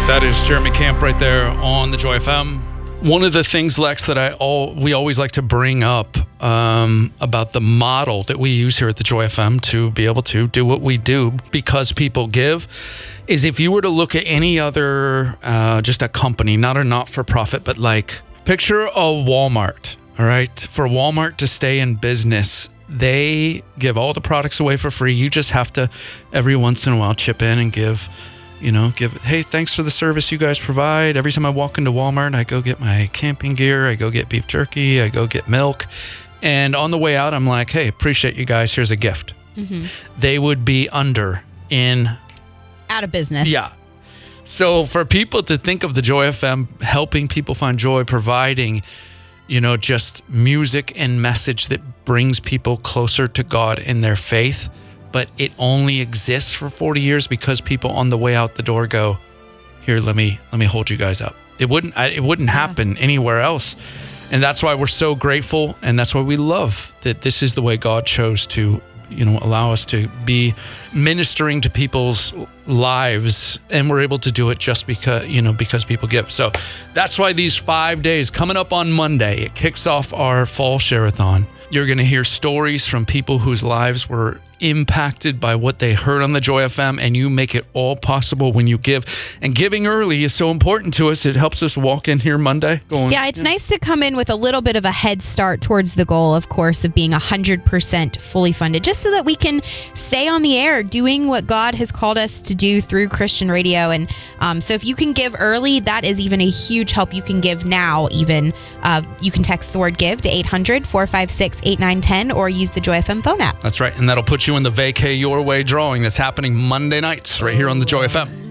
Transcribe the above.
That is Jeremy Camp right there on the Joy FM. One of the things, Lex, that we always like to bring up about the model that we use here at the Joy FM to be able to do what we do because people give is if you were to look at any other, just a company, not a not-for-profit, but like picture a Walmart, all right? For Walmart to stay in business, they give all the products away for free. You just have to every once in a while chip in and give, hey, thanks for the service you guys provide. Every time I walk into Walmart, I go get my camping gear. I go get beef jerky. I go get milk. And on the way out, I'm like, hey, appreciate you guys. Here's a gift. Mm-hmm. They would be out of business. Yeah. So for people to think of the Joy FM helping people find joy, providing, just music and message that brings people closer to God in their faith, but it only exists for 40 years because people on the way out the door go, here, let me hold you guys up. It wouldn't happen anywhere else. And that's why we're so grateful. And that's why we love that this is the way God chose to, allow us to be ministering to people's lives. And we're able to do it just because people give. So that's why these 5 days coming up on Monday, it kicks off our fall share-a-thon. You're going to hear stories from people whose lives were impacted by what they heard on the Joy FM, and you make it all possible when you give. And giving early is so important to us. It helps us walk in here Monday going, it's nice to come in with a little bit of a head start towards the goal, of course, of being 100% fully funded, just so that we can stay on the air doing what God has called us to do through Christian radio. And so if you can give early, that is even a huge help. You can give now even. You can text the word give to 800-456-8910 or use the Joy FM phone app. That's right. And that'll put you in the Vacay Your Way drawing that's happening Monday nights right here on the Joy FM.